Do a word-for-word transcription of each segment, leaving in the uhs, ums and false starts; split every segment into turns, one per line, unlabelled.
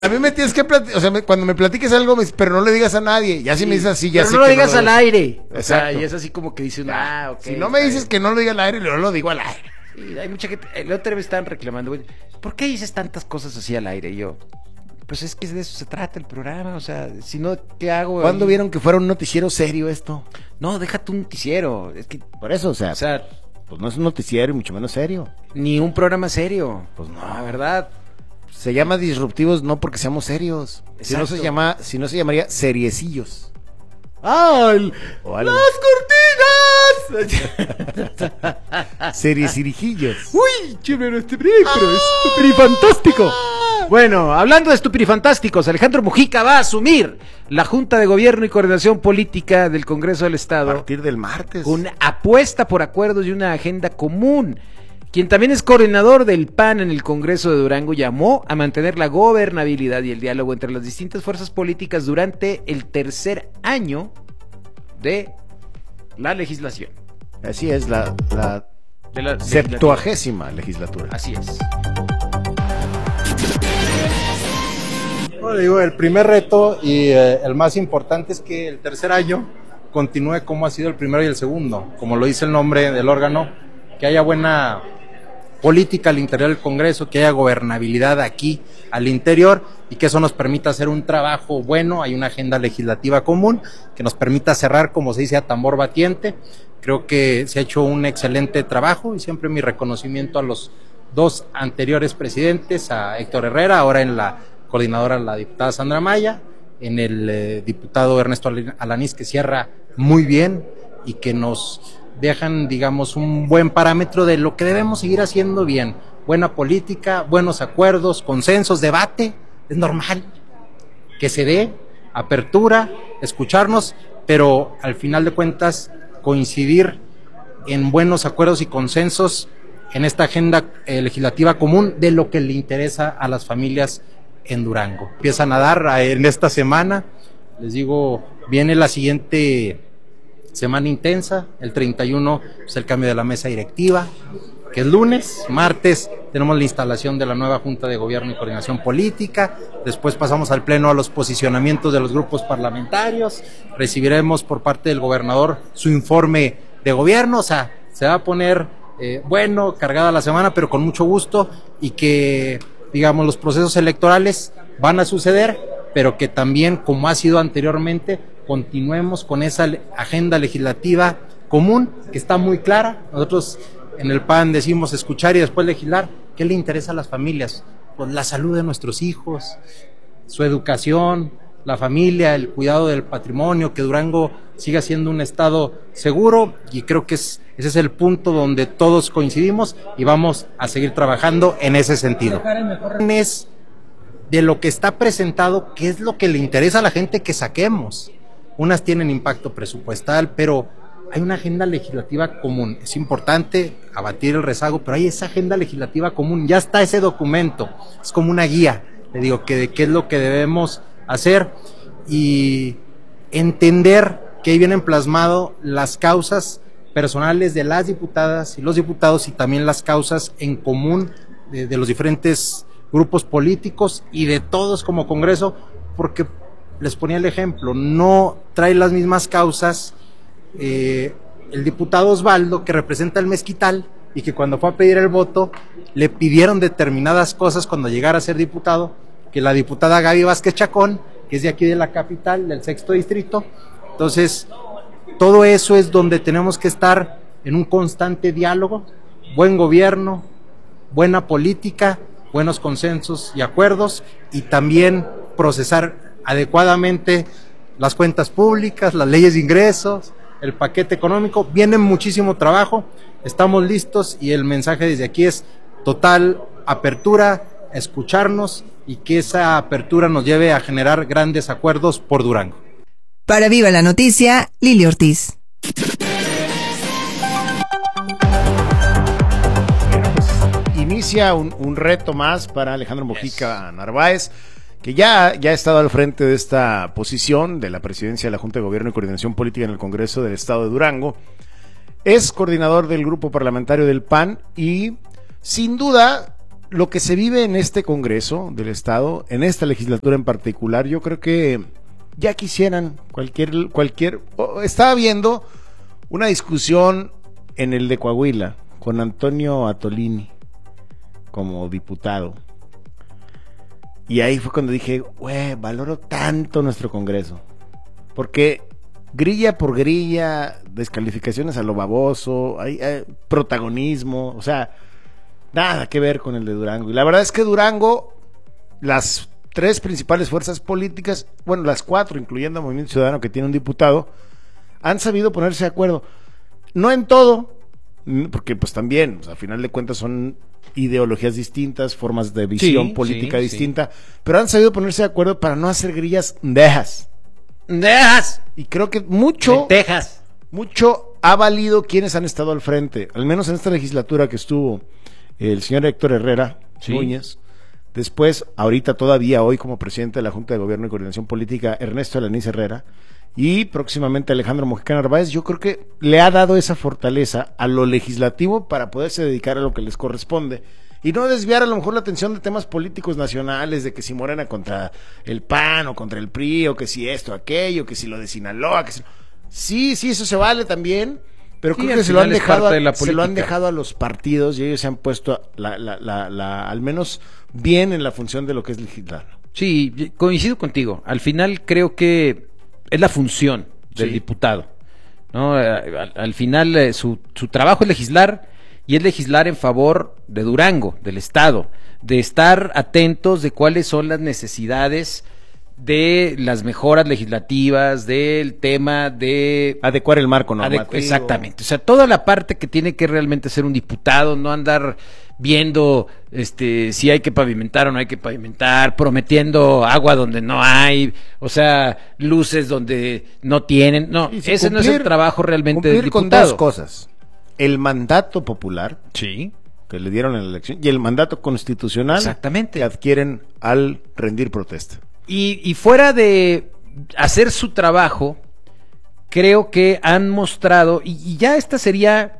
A mí me tienes que platicar, o sea, me, cuando me platiques algo, me, pero no le digas a nadie. Ya si sí, me dices así, ya
pero
sé
no lo
que
digas
no
al aire.
Exacto.
O sea, y es así como que dicen, ah, ok.
Si no me dices que no lo diga al aire, yo lo digo al aire.
Y hay mucha gente, la otra vez estaban reclamando, güey, ¿por qué dices tantas cosas así al aire? Y yo, pues es que de eso se trata el programa, o sea, si no, ¿qué hago?
¿Cuándo
ahí?
vieron que fuera un noticiero serio esto?
No, déjate un noticiero, es que...
Por eso, o sea,
o sea,
pues no es un noticiero y mucho menos serio.
Ni un programa serio.
Pues no.
La verdad.
Se llama disruptivos no porque seamos serios. Exacto. Si no se llama, si no se llamaría seriecillos.
¡Ah! El,
al...
¡Las
cortinas! Seriecirijillos.
¡Uy! Chévere este pero ah, es estupirifantástico. Bueno, hablando de estupirifantásticos, Alejandro Mujica va a asumir la Junta de Gobierno y Coordinación Política del Congreso del Estado.
A partir del martes.
Con apuesta por acuerdos y una agenda común. Quien también es coordinador del P A N en el Congreso de Durango llamó a mantener la gobernabilidad y el diálogo entre las distintas fuerzas políticas durante el tercer año de la legislación.
Así es, la, la,
de la
septuagésima legislatura.
Así es.
Bueno, digo, el primer reto y eh, el más importante es que el tercer año continúe como ha sido el primero y el segundo, como lo dice el nombre del órgano, que haya buena política al interior del Congreso, que haya gobernabilidad aquí al interior y que eso nos permita hacer un trabajo bueno. Hay una agenda legislativa común que nos permita cerrar, como se dice, a tambor batiente. Creo que se ha hecho un excelente trabajo y siempre mi reconocimiento a los dos anteriores presidentes, a Héctor Herrera, ahora en la coordinadora la diputada Sandra Maya, en el eh, diputado Ernesto Alanís, que cierra muy bien y que nos dejan, digamos, un buen parámetro de lo que debemos seguir haciendo bien. Buena política, buenos acuerdos, consensos, debate, es normal que se dé, apertura, escucharnos, pero al final de cuentas coincidir en buenos acuerdos y consensos en esta agenda eh, legislativa común de lo que le interesa a las familias en Durango. Empiezan a dar en esta semana, les digo, viene la siguiente semana intensa, el treinta y uno es el cambio de la mesa directiva, que es lunes, martes tenemos la instalación de la nueva Junta de Gobierno y Coordinación Política, después pasamos al pleno a los posicionamientos de los grupos parlamentarios, recibiremos por parte del gobernador su informe de gobierno, o sea, se va a poner eh, bueno, cargada la semana, pero con mucho gusto, y que, digamos, los procesos electorales van a suceder, pero que también, como ha sido anteriormente, continuemos con esa agenda legislativa común que está muy clara. Nosotros en el P A N decimos escuchar y después legislar. ¿Qué le interesa a las familias? Pues la salud de nuestros hijos, su educación, la familia, el cuidado del patrimonio, que Durango siga siendo un estado seguro, y creo que es, ese es el punto donde todos coincidimos y vamos a seguir trabajando en ese sentido. Es de lo que está presentado, qué es lo que le interesa a la gente que saquemos. Unas tienen impacto presupuestal, pero hay una agenda legislativa común. Es importante abatir el rezago, pero hay esa agenda legislativa común. Ya está ese documento. Es como una guía, le digo, que de qué es lo que debemos hacer y entender que ahí vienen plasmado las causas personales de las diputadas y los diputados y también las causas en común de, de los diferentes grupos políticos y de todos como Congreso, porque les ponía el ejemplo, no trae las mismas causas eh, el diputado Osvaldo, que representa el Mezquital y que cuando fue a pedir el voto le pidieron determinadas cosas cuando llegara a ser diputado, que la diputada Gaby Vázquez Chacón, que es de aquí de la capital, del sexto distrito. Entonces, todo eso es donde tenemos que estar en un constante diálogo, buen gobierno, buena política, buenos consensos y acuerdos, y también procesar adecuadamente las cuentas públicas, las leyes de ingresos, el paquete económico. Viene muchísimo trabajo, estamos listos y el mensaje desde aquí es total apertura, escucharnos y que esa apertura nos lleve a generar grandes acuerdos por Durango.
Para Viva la Noticia, Lili Ortiz.
Inicia un, un reto más para Alejandro Mujica yes. Narváez, que ya, ya ha estado al frente de esta posición de la presidencia de la Junta de Gobierno y Coordinación Política en el Congreso del Estado de Durango. Es coordinador del grupo parlamentario del P A N y, sin duda, lo que se vive en este Congreso del Estado, en esta legislatura en particular, yo creo que ya quisieran cualquier, cualquier, oh, estaba viendo una discusión en el de Coahuila con Antonio Atolini como diputado. Y ahí fue cuando dije, güey, valoro tanto nuestro Congreso. Porque grilla por grilla, descalificaciones a lo baboso, hay, hay protagonismo, o sea, nada que ver con el de Durango. Y la verdad es que Durango, las tres principales fuerzas políticas, bueno, las cuatro, incluyendo a Movimiento Ciudadano, que tiene un diputado, han sabido ponerse de acuerdo. No en todo, porque pues también, o sea, a final de cuentas son ideologías distintas, formas de visión
Sí,
política
sí,
distinta, pero han sabido ponerse de acuerdo para no hacer grillas dejas.
¡Dejas!
Y creo que mucho,
De Texas.
mucho ha valido quienes han estado al frente, al menos en esta legislatura que estuvo el señor Héctor Herrera
Sí.
Núñez, después, ahorita todavía hoy como presidente de la Junta de Gobierno y Coordinación Política, Ernesto Alanís Herrera, y próximamente Alejandro Mojica Narváez. Yo creo que le ha dado esa fortaleza a lo legislativo para poderse dedicar a lo que les corresponde y no desviar a lo mejor la atención de temas políticos nacionales, de que si Morena contra el P A N o contra el P R I, o que si esto, aquello, que si lo de Sinaloa, que si... sí, sí, eso se vale también, pero
Sí,
creo
al
que se lo han
final es
dejado
parte
a,
de la
se lo han
política.
dejado a los partidos y ellos se han puesto la, la, la, la, al menos bien en la función de lo que es legislar.
Sí, coincido contigo. Al final creo que es la función del
Sí.
diputado, ¿no? Al, al final eh, su, su trabajo es legislar, y es legislar en favor de Durango, del Estado, de estar atentos de cuáles son las necesidades de las mejoras legislativas, del tema de...
Adecuar el marco normativo.
Adecu- Exactamente, o sea, toda la parte que tiene que realmente ser un diputado, no andar viendo este si hay que pavimentar o no hay que pavimentar, prometiendo agua donde no hay, o sea, luces donde no tienen, no,
Sí, sí,
ese no es el
cumplir-
trabajo realmente del
Cumplir con
diputado.
dos cosas: el mandato popular
Sí,
que le dieron en la elección y el mandato constitucional
exactamente.
que adquieren al rendir protesta.
Y, y fuera de hacer su trabajo, creo que han mostrado, y, y ya esta sería,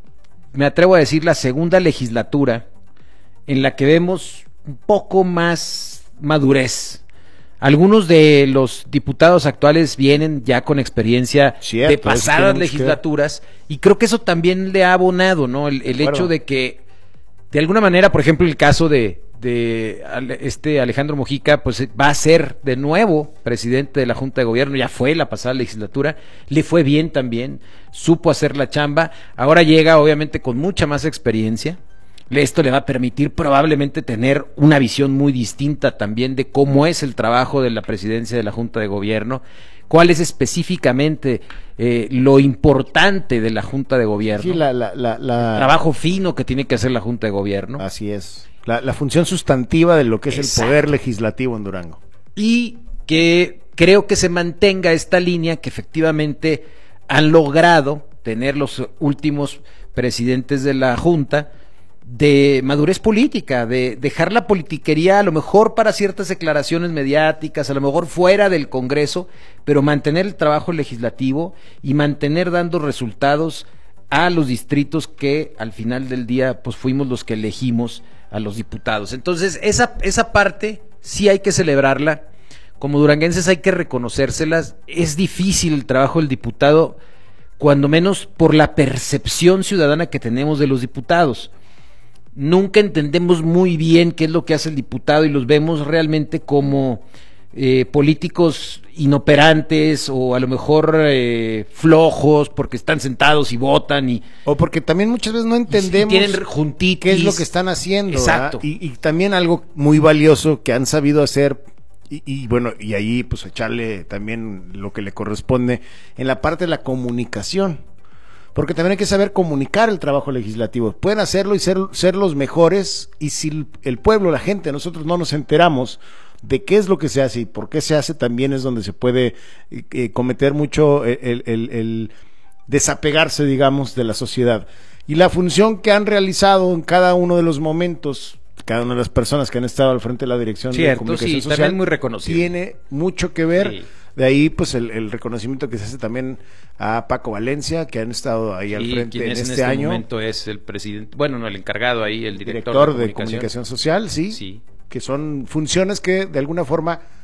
me atrevo a decir, la segunda legislatura en la que vemos un poco más madurez. Algunos de los diputados actuales vienen ya con experiencia
Cierto,
de
eso
pasadas
tenemos que-
legislaturas, y creo que eso también le ha abonado, ¿no? El, el
Claro.
hecho de que, de alguna manera, por ejemplo, el caso de, de Ale- este Alejandro Mojica, pues eh, va a ser de nuevo presidente de la Junta de Gobierno, ya fue la pasada legislatura, le fue bien también, supo hacer la chamba, ahora llega obviamente con mucha más experiencia. Le- Esto le va a permitir probablemente tener una visión muy distinta también de cómo es el trabajo de la presidencia de la Junta de Gobierno, cuál es específicamente eh, lo importante de la Junta de Gobierno,
Sí, la, la, la, la-
trabajo fino que tiene que hacer la Junta de Gobierno.
Así es. La, la función sustantiva de lo que es
Exacto.
el poder legislativo en Durango.
Y que creo que se mantenga esta línea que efectivamente han logrado tener los últimos presidentes de la Junta, de madurez política, de dejar la politiquería a lo mejor para ciertas declaraciones mediáticas, a lo mejor fuera del Congreso, pero mantener el trabajo legislativo y mantener dando resultados a los distritos que al final del día pues fuimos los que elegimos a los diputados. Entonces esa, esa parte sí hay que celebrarla. Como duranguenses hay que reconocérselas. Es difícil el trabajo del diputado, cuando menos por la percepción ciudadana que tenemos de los diputados. Nunca entendemos muy bien qué es lo que hace el diputado y los vemos realmente como eh, políticos inoperantes o a lo mejor eh, flojos porque están sentados y votan y,
O porque también muchas veces no
y
entendemos
tienen juntitis.
qué es lo que están haciendo.
Exacto.
¿verdad? Y, y también algo muy valioso que han sabido hacer, y, y bueno, y ahí pues echarle también lo que le corresponde en la parte de la comunicación. Porque también hay que saber comunicar el trabajo legislativo. Pueden hacerlo y ser, ser los mejores, y si el pueblo, la gente, nosotros no nos enteramos de qué es lo que se hace y por qué se hace, también es donde se puede eh, eh, cometer mucho el, el, el, el desapegarse, digamos, de la sociedad. Y la función que han realizado en cada uno de los momentos, cada una de las personas que han estado al frente de la Dirección de
Cierto,
Comunicación
sí,
Social,
también muy reconocido.
tiene mucho que ver.
Sí.
De ahí, pues, el, el reconocimiento que se hace también a Paco Valencia, que han estado ahí al
Sí,
frente
quien
en
es
este,
en este
año.
momento es el presidente, bueno, no, el encargado ahí, el director,
director
de,
de
comunicación.
comunicación social, sí,
Sí.
que son funciones que de alguna forma